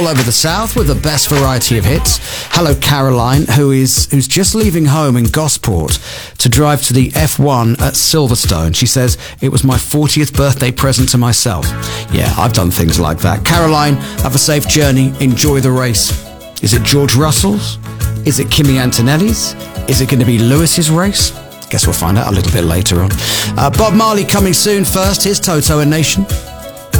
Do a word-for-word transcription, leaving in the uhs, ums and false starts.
All over the South with the best variety of hits. Hello, Caroline, who is who's just leaving home in Gosport to drive to the F one at Silverstone. She says, it was my fortieth birthday present to myself. Yeah, I've done things like that. Caroline, have a safe journey. Enjoy the race. Is it George Russell's? Is it Kimi Antonelli's? Is it going to be Lewis's race? Guess we'll find out a little bit later on. Uh, Bob Marley coming soon. First, here's Toto and Nation.